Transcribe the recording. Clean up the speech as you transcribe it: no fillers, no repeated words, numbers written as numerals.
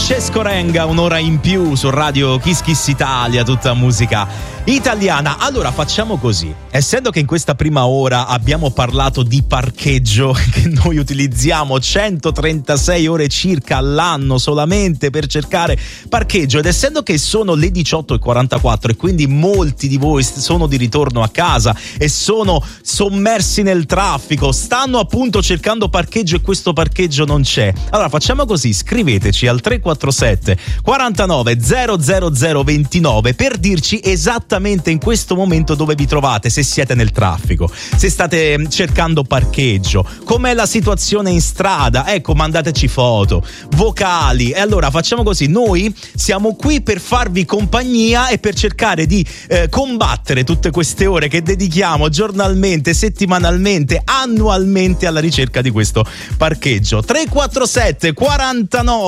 Francesco Renga, un'ora in più su Radio Kiss Kiss Italia, tutta musica italiana. Allora facciamo così, essendo che in questa prima ora abbiamo parlato di parcheggio, che noi utilizziamo 136 ore circa all'anno solamente per cercare parcheggio, ed essendo che sono le 18:44 e quindi molti di voi sono di ritorno a casa e sono sommersi nel traffico, stanno appunto cercando parcheggio e questo parcheggio non c'è, allora facciamo così, scriveteci al 347 49 000 29 per dirci esattamente in questo momento dove vi trovate, se siete nel traffico, se state cercando parcheggio, com'è la situazione in strada, ecco, mandateci foto, vocali. E allora facciamo così, noi siamo qui per farvi compagnia e per cercare di combattere tutte queste ore che dedichiamo giornalmente, settimanalmente, annualmente alla ricerca di questo parcheggio. 347 49